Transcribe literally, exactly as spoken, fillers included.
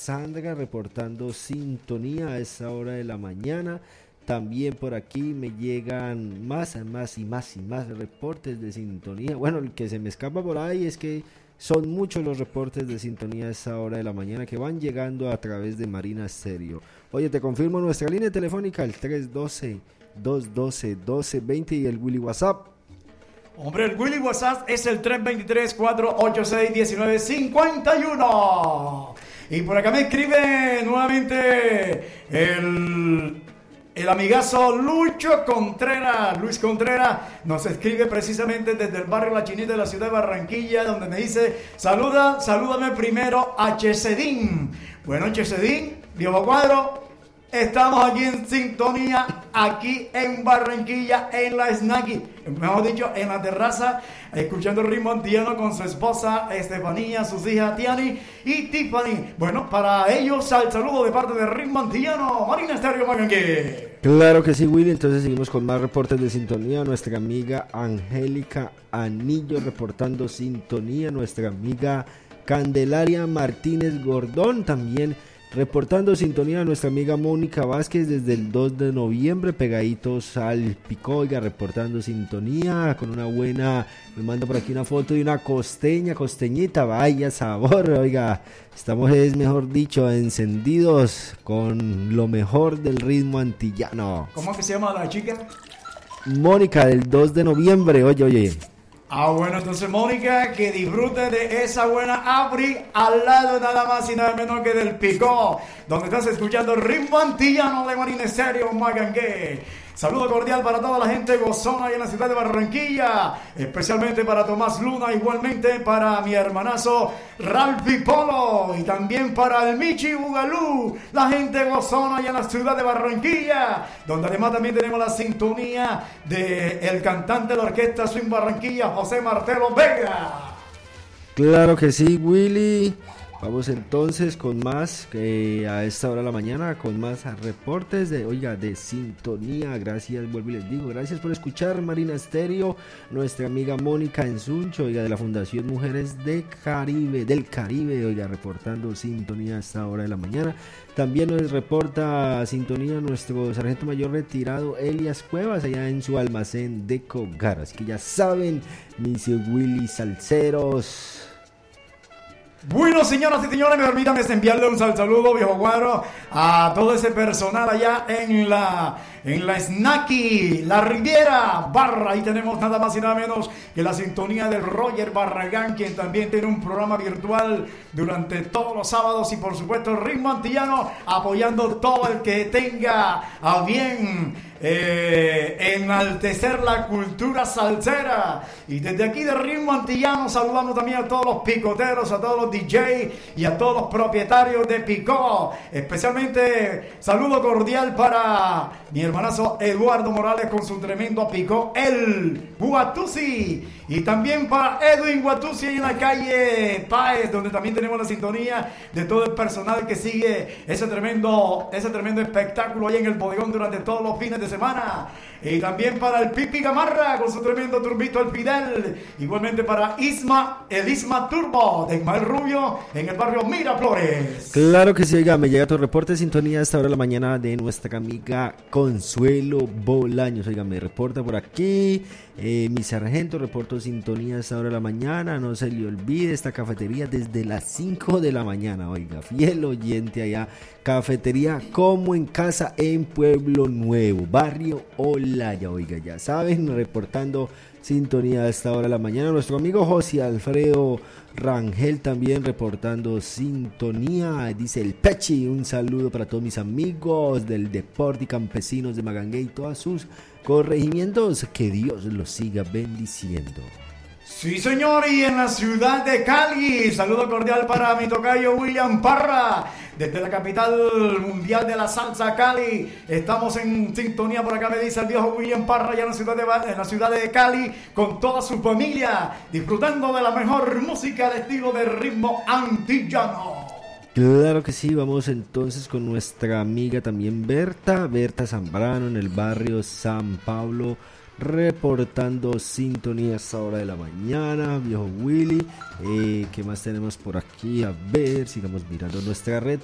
Sandra reportando sintonía a esa hora de la mañana. También por aquí me llegan más, más y más y más reportes de sintonía. Bueno, el que se me escapa por ahí es que son muchos los reportes de sintonía a esa hora de la mañana que van llegando a través de Marina Stereo. Oye, te confirmo nuestra línea telefónica, el tres uno dos, dos uno dos, uno dos dos cero y el Willy WhatsApp. Hombre, el Willy WhatsApp es el tres dos tres, cuatro ocho seis, uno nueve cinco uno. Y por acá me escribe nuevamente el... El amigazo Lucho Contreras, Luis Contreras, nos escribe precisamente desde el barrio La Chinita de la ciudad de Barranquilla, donde me dice, saluda, salúdame primero a Chesedín. Bueno, Chesedín, viejo cuadro, estamos aquí en sintonía, aquí en Barranquilla, en la Snacky, mejor dicho, en la terraza, escuchando el ritmo antillano con su esposa Estefanía, sus hijas Tiani y Tiffany. Bueno, para ellos, al saludo de parte de ritmo antillano, Marina Stereo Magangue. Claro que sí, Willy. Entonces seguimos con más reportes de sintonía. Nuestra amiga Angélica Anillo reportando sintonía. Nuestra amiga Candelaria Martínez Gordón también reportando sintonía. Nuestra amiga Mónica Vázquez desde el dos de noviembre, pegaditos al Picó, oiga, reportando sintonía con una buena, me manda por aquí una foto de una costeña, costeñita, vaya sabor, oiga, estamos es mejor dicho encendidos con lo mejor del ritmo antillano. ¿Cómo es que se llama la chica? Mónica del dos de noviembre, oye, oye. Ah, bueno, entonces Mónica, que disfrute de esa buena Apri al lado nada más y nada menos que del Picó, donde estás escuchando el ritmo antillano de Marina Stereo Magangue. Saludo cordial para toda la gente gozona ahí en la ciudad de Barranquilla, especialmente para Tomás Luna, igualmente para mi hermanazo Ralphi Polo y también para el Michi Bugalú, la gente gozona ahí en la ciudad de Barranquilla, donde además también tenemos la sintonía de el cantante de la orquesta Swing Barranquilla, José Martelo Vega. Claro que sí, Willy. Vamos entonces con más eh, a esta hora de la mañana, con más reportes de, oiga, de sintonía. Gracias, vuelvo y les digo, gracias por escuchar Marina Stereo. Nuestra amiga Mónica Ensuncho, oiga, de la Fundación Mujeres de Caribe, del Caribe, oiga, reportando sintonía a esta hora de la mañana. También nos reporta sintonía nuestro sargento mayor retirado Elias Cuevas, allá en su almacén de Cogar. Así que ya saben, mis Willy Salceros. Bueno, señoras y señores, me permítanme enviarle un saludo, viejo cuadro, a todo ese personal allá en la en la Snacky, la Riviera Barra. Ahí tenemos nada más y nada menos que la sintonía de Roger Barragán, quien también tiene un programa virtual durante todos los sábados, y por supuesto el ritmo antillano, apoyando todo el que tenga a bien Eh, enaltecer la cultura salsera. Y desde aquí de ritmo antillano saludamos también a todos los picoteros, a todos los D J y a todos los propietarios de Picó. Especialmente saludo cordial para mi hermanazo Eduardo Morales con su tremendo Picó, el Guatusi. Y también para Edwin Guatusi en la calle Páez, donde también tenemos la sintonía de todo el personal que sigue ese tremendo, ese tremendo espectáculo ahí en el bodegón durante todos los fines de semana. Y también para el Pipi Gamarra con su tremendo turbito El Fidel. Igualmente para Isma, el Isma Turbo de Ismael Rubio en el barrio Miraflores. Claro que sí, oiga, me llega tu reporte de sintonía a esta hora de la mañana de nuestra amiga Consuelo Bolaños. Oiga, me reporta por aquí eh, mi sargento, reporto sintonía a esta hora de la mañana. No se le olvide esta cafetería desde las cinco de la mañana. Oiga, fiel oyente allá, cafetería como en casa en Pueblo Nuevo, barrio Olaya. Oiga, ya saben, reportando sintonía a esta hora de la mañana. Nuestro amigo José Alfredo Rangel también reportando sintonía. Dice el Pechi, un saludo para todos mis amigos del deporte y campesinos de Magangué y todas sus corregimientos. Que Dios los siga bendiciendo. Sí, señor, y en la ciudad de Cali, saludo cordial para mi tocayo William Parra, desde la capital mundial de la salsa, Cali. Estamos en sintonía por acá, me dice el viejo William Parra, allá en la ciudad de, en la ciudad de Cali, con toda su familia, disfrutando de la mejor música de estilo de ritmo antillano. Claro que sí, vamos entonces con nuestra amiga también Berta, Berta Zambrano en el barrio San Pablo, reportando sintonía a esta hora de la mañana, viejo Willy. Eh, ¿qué más tenemos por aquí? A ver, sigamos mirando nuestra red